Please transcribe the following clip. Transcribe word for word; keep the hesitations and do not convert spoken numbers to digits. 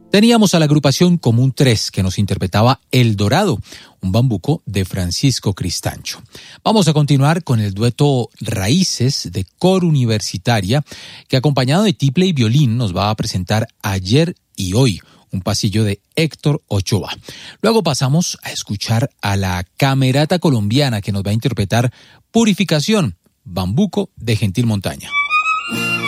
Teníamos a la agrupación Común tres que nos interpretaba El Dorado, un bambuco de Francisco Cristancho. Vamos a continuar con el dueto Raíces de Coro Universitaria, que acompañado de tiple y violín nos va a presentar Ayer y Hoy, un pasillo de Héctor Ochoa. Luego pasamos a escuchar a la Camerata Colombiana, que nos va a interpretar Purificación, bambuco de Gentil Montaña.